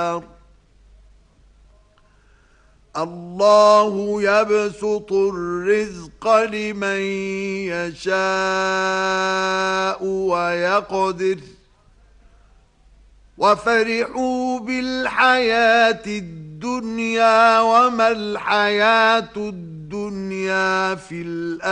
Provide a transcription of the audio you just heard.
الله يبسط الرزق لمن يشاء ويقدر وفرحوا بالحياة الدنيا وما الحياة الدنيا في الآخرة